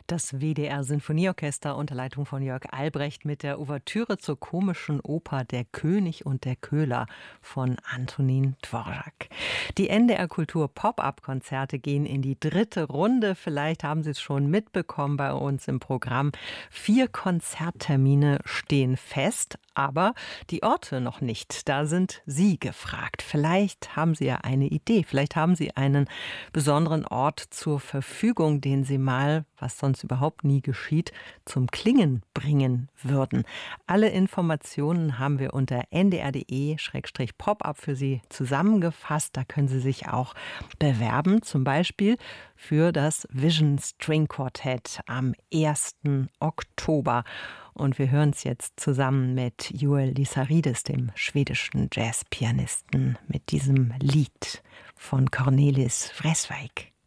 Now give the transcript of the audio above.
Das WDR-Sinfonieorchester unter Leitung von Jörg Albrecht mit der Ouvertüre zur komischen Oper Der König und der Köhler von Antonin Dvorak. Die NDR Kultur Pop-up-Konzerte gehen in die dritte Runde. Vielleicht haben Sie es schon mitbekommen bei uns im Programm. 4 Konzerttermine stehen fest, aber die Orte noch nicht. Da sind Sie gefragt. Vielleicht haben Sie ja eine Idee. Vielleicht haben Sie einen besonderen Ort zur Verfügung, den Sie mal, was sonst überhaupt nie geschieht, zum Klingen bringen würden. Alle Informationen haben wir unter ndr.de/pop-up für Sie zusammengefasst. Da können Sie sich auch bewerben, zum Beispiel für das Vision String Quartett am 1. Oktober. Und wir hören es jetzt zusammen mit Joel Lisaridis, dem schwedischen Jazzpianisten, mit diesem Lied von Cornelis Vreeswijk.